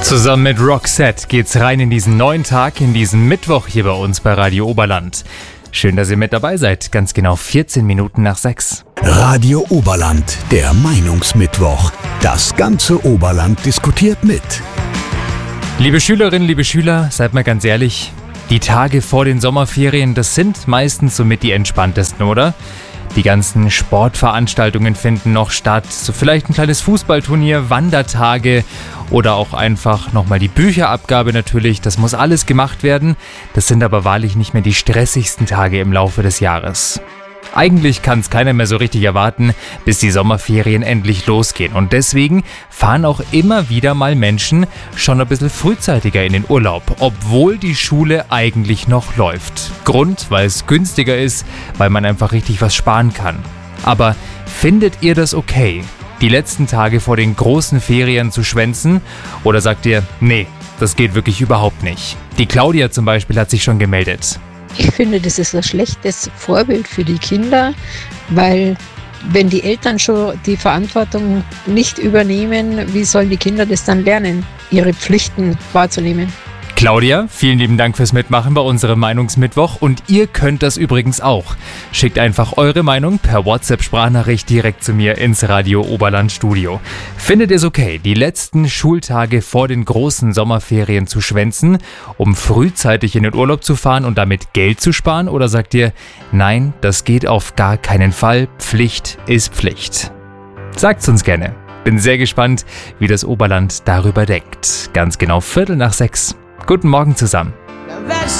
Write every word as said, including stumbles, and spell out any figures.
Zusammen mit Roxette geht's rein in diesen neuen Tag, in diesen Mittwoch hier bei uns bei Radio Oberland. Schön, dass ihr mit dabei seid. Ganz genau vierzehn Minuten nach sechs. Radio Oberland, der Meinungsmittwoch. Das ganze Oberland diskutiert mit. Liebe Schülerinnen, liebe Schüler, seid mal ganz ehrlich, die Tage vor den Sommerferien, das sind meistens somit die entspanntesten, oder? Die ganzen Sportveranstaltungen finden noch statt, so vielleicht ein kleines Fußballturnier, Wandertage oder auch einfach nochmal die Bücherabgabe natürlich. Das muss alles gemacht werden. Das sind aber wahrlich nicht mehr die stressigsten Tage im Laufe des Jahres. Eigentlich kann es keiner mehr so richtig erwarten, bis die Sommerferien endlich losgehen. Und deswegen fahren auch immer wieder mal Menschen schon ein bisschen frühzeitiger in den Urlaub, obwohl die Schule eigentlich noch läuft. Grund, weil es günstiger ist, weil man einfach richtig was sparen kann. Aber findet ihr das okay, die letzten Tage vor den großen Ferien zu schwänzen? Oder sagt ihr, nee, das geht wirklich überhaupt nicht? Die Claudia zum Beispiel hat sich schon gemeldet. Ich finde, das ist ein schlechtes Vorbild für die Kinder, weil wenn die Eltern schon die Verantwortung nicht übernehmen, wie sollen die Kinder das dann lernen, ihre Pflichten wahrzunehmen? Claudia, vielen lieben Dank fürs Mitmachen bei unserem Meinungsmittwoch und ihr könnt das übrigens auch. Schickt einfach eure Meinung per WhatsApp-Sprachnachricht direkt zu mir ins Radio Oberland Studio. Findet ihr es okay, die letzten Schultage vor den großen Sommerferien zu schwänzen, um frühzeitig in den Urlaub zu fahren und damit Geld zu sparen? Oder sagt ihr, nein, das geht auf gar keinen Fall, Pflicht ist Pflicht? Sagt's uns gerne. Bin sehr gespannt, wie das Oberland darüber denkt. Ganz genau Viertel nach sechs. Guten Morgen zusammen.